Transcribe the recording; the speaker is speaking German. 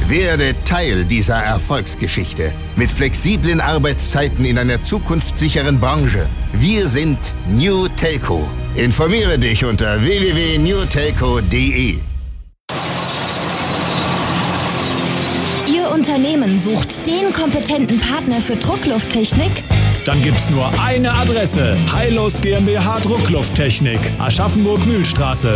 Werde Teil dieser Erfolgsgeschichte. Mit flexiblen Arbeitszeiten in einer zukunftssicheren Branche. Wir sind New Telco. Informiere dich unter www.newtelco.de. Ihr Unternehmen sucht den kompetenten Partner für Drucklufttechnik? Dann gibt's nur eine Adresse. Heilos GmbH Drucklufttechnik. Aschaffenburg-Mühlstraße.